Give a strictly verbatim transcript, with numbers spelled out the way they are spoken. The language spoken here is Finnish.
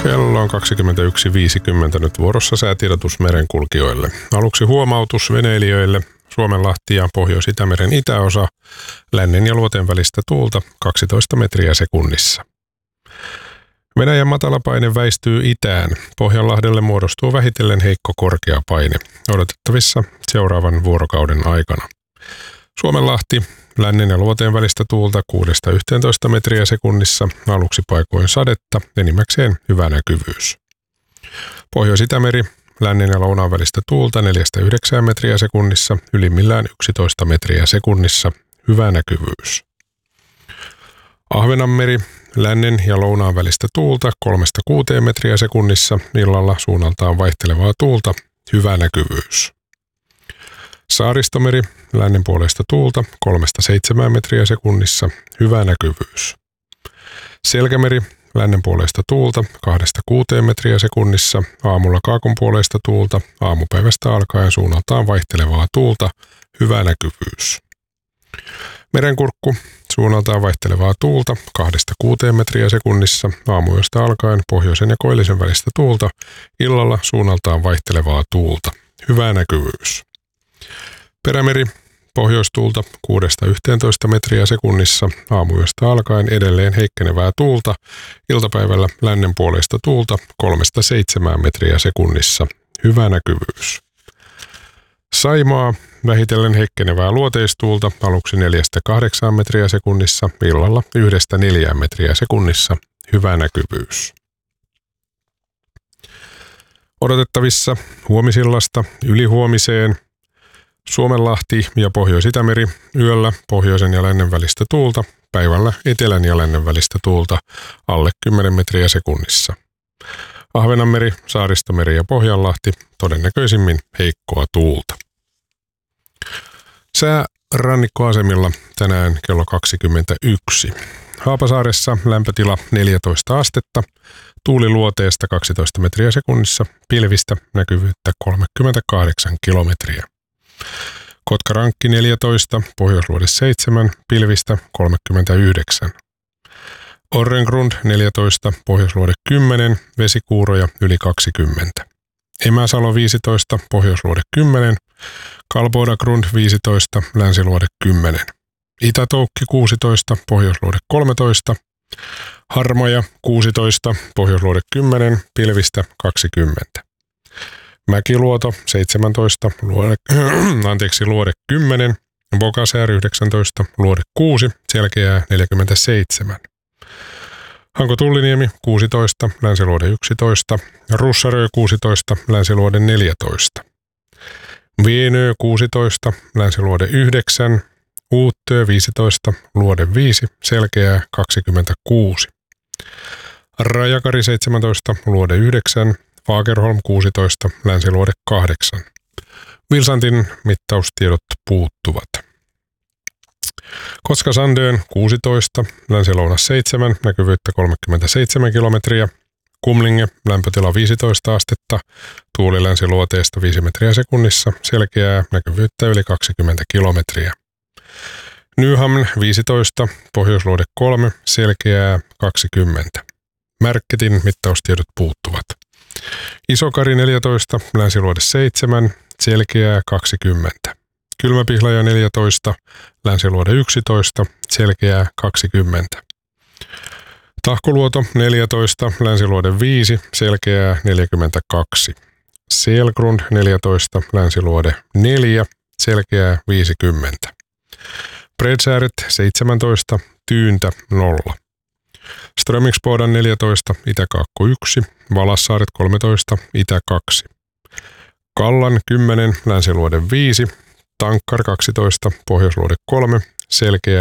Kello on kaksikymmentäyksi viisikymmentä nyt vuorossa säätiedotus merenkulkijoille. Aluksi huomautus veneilijöille. Suomenlahti ja Pohjois-Itämeren itäosa, lännen ja luoteen välistä tuulta kaksitoista metriä sekunnissa. Venäjän matalapaine väistyy itään. Pohjanlahdelle muodostuu vähitellen heikko korkeapaine, odotettavissa seuraavan vuorokauden aikana. Suomenlahti, lännen ja luoteen välistä tuulta kuudesta yhteentoista metriä sekunnissa, aluksi paikoin sadetta, enimmäkseen hyvä näkyvyys. Pohjois-Itämeri, lännen ja lounaan välistä tuulta neljästä yhdeksään metriä sekunnissa, ylimmillään yksitoista metriä sekunnissa, hyvä näkyvyys. Ahvenanmeri, lännen ja lounaan välistä tuulta kolmesta kuuteen metriä sekunnissa, illalla suunnaltaan vaihtelevaa tuulta, hyvä näkyvyys. Saaristomeri, lännen puolesta tuulta kolmesta seitsemään metriä sekunnissa, hyvä näkyvyys. Selkämeri, lännen puolesta tuulta kahdesta kuuteen metriä sekunnissa, aamulla kaakon puolesta tuulta, aamupäivästä alkaen suunnaltaan vaihtelevaa tuulta, hyvä näkyvyys. Merenkurkku, suunnaltaan vaihtelevaa tuulta kahdesta kuuteen metriä sekunnissa, aamuyöstä alkaen pohjoisen ja koillisen välistä tuulta, illalla suunnaltaan vaihtelevaa tuulta, hyvä näkyvyys. Perämeri, pohjoistuulta kuudesta yhteentoista metriä sekunnissa, aamuyöstä alkaen edelleen heikkenevää tuulta, iltapäivällä lännen puolesta tuulta kolmesta seitsemään metriä sekunnissa, hyvä näkyvyys. Saimaa, vähitellen heikkenevää luoteistuulta, aluksi neljästä kahdeksaan metriä sekunnissa, illalla yhdestä neljään metriä sekunnissa, hyvä näkyvyys. Odotettavissa huomisillasta ylihuomiseen Suomenlahti ja Pohjois-Itämeri, yöllä pohjoisen ja lännen välistä tuulta, päivällä etelän ja lännen välistä tuulta alle kymmenen metriä sekunnissa. Ahvenanmeri, Saaristomeri ja Pohjanlahti, todennäköisimmin heikkoa tuulta. Sää rannikkoasemilla tänään kello kaksikymmentäyksi. Haapasaaressa lämpötila neljätoista astetta, tuuli luoteesta kaksitoista metriä sekunnissa, pilvistä näkyvyyttä kolmekymmentäkahdeksan kilometriä. Kotkarankki neljätoista, Pohjoisluode seitsemän, pilvistä kolmekymmentäyhdeksän. Orrengrund neljätoista, Pohjoisluode kymmenen, vesikuuroja yli kaksikymmentä. Emäsalo viisitoista, Pohjoisluode kymmenen, Kalbodagrund viisitoista, Länsiluode kymmenen. Itätoukki kuusitoista, Pohjoisluode kolmetoista, Harmaja kuusitoista, Pohjoisluode kymmenen, pilvistä kaksikymmentä. Mäkiluoto seitsemäntoista, luode, anteeksi, luode kymmenen, Bokasäär yhdeksäntoista, luode kuusi, selkeää neljäkymmentäseitsemän. Hanko Tulliniemi kuusitoista, Länsiluode yksitoista, Russarö kuusitoista, Länsiluode neljätoista. Vienö kuusitoista, Länsiluode yhdeksän, Uuttö viisitoista, luode viisi, selkeää kaksikymmentäkuusi. Rajakari seitsemäntoista, luode yhdeksän, Fagerholm kuusitoista, Länsiluode kahdeksan. Vilsantin mittaustiedot puuttuvat. Koska-Sandön kuusitoista, Länsi-Lounas seitsemän, näkyvyyttä kolmekymmentäseitsemän kilometriä. Kumlinge, lämpötila viisitoista astetta, tuuli länsiluoteesta viisi metriä sekunnissa, selkeää, näkyvyyttä yli kaksikymmentä kilometriä. Nyhamn viisitoista, Pohjoisluode kolme, selkeää kaksikymmentä. Märketin mittaustiedot puuttuvat. Isokari neljätoista, Länsiluode seitsemän, selkeää kaksikymmentä. Kylmäpihlaja neljätoista, Länsiluode yksitoista, selkeää kaksikymmentä. Tahkoluoto neljätoista, Länsiluode viisi, selkeää neljäkymmentäkaksi. Selgrund neljätoista, Länsiluode neljä, selkeää viisikymmentä. Bredsääret seitsemäntoista, Tyyntä nolla. Strömingsbodan neljätoista, Itäkaakko yksi, Valassaaret kolmetoista, Itä kaksi. Kallan kymmenen, Länsiluode viisi, Tankkar kaksitoista, Pohjoisluode kolme, selkeää